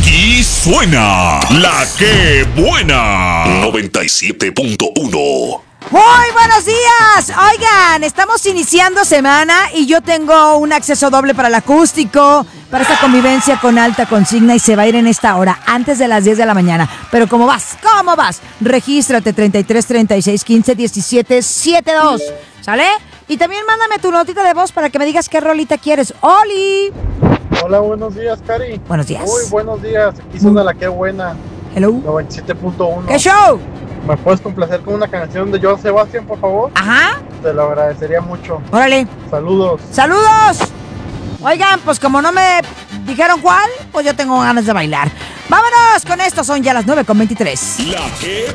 Aquí suena la que buena. 97.1. Muy buenos días. Oigan, estamos iniciando semana y yo tengo un acceso doble para el acústico, para esta convivencia con alta consigna y se va a ir en esta hora, antes de las 10 de la mañana. Pero ¿cómo vas? ¿Cómo vas? Regístrate 33 36 15 17 72. ¿Sale? Y también mándame tu notita de voz para que me digas qué rolita quieres. ¡Oli! Hola, buenos días, Cari. Buenos días. Muy buenos días. Aquí suena la que buena. Hello. 97.1. ¿Qué show? ¿Me puedes complacer con una canción de Joan Sebastián, por favor? Ajá. Te lo agradecería mucho. Órale. Saludos. ¡Saludos! Oigan, pues como no me dijeron cuál, pues yo tengo ganas de bailar. ¡Vámonos con esto! Son ya las 9:23. La que